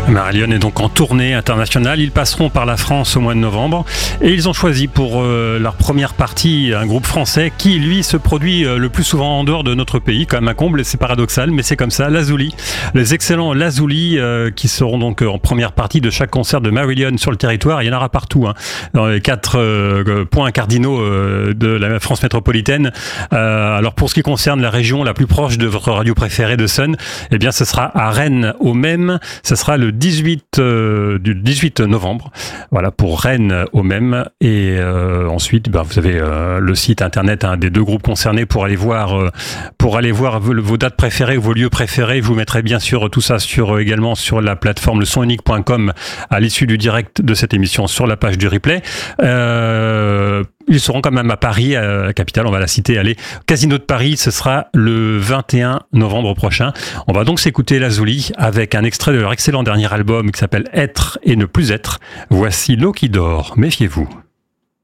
Marillion est donc en tournée internationale. Ils passeront par la France au mois de novembre et ils ont choisi pour leur première partie un groupe français qui, lui, se produit le plus souvent en dehors de notre pays, quand même un comble, et c'est paradoxal, mais c'est comme ça. Lazuli, les excellents Lazuli qui seront donc en première partie de chaque concert de Marillion sur le territoire. Il y en aura partout, dans les 4 points cardinaux de la France métropolitaine. Alors pour ce qui concerne la région la plus proche de votre radio préférée de Sun, eh bien ce sera à Rennes au Même. Ce sera le 18 novembre. Voilà, pour Rennes au Même. Et ensuite, vous avez le site internet des 2 groupes concernés pour aller voir vos dates préférées, vos lieux préférés. Je vous mettrai bien sûr tout ça également sur la plateforme lesonunique.com à l'issue du direct de cette émission sur la page du replay. Ils seront quand même à Paris, à la capitale, on va la citer, allez, Casino de Paris, ce sera le 21 novembre prochain. On va donc s'écouter Lazuli avec un extrait de leur excellent dernier album qui s'appelle Être et ne plus être. Voici L'eau qui dort, méfiez-vous.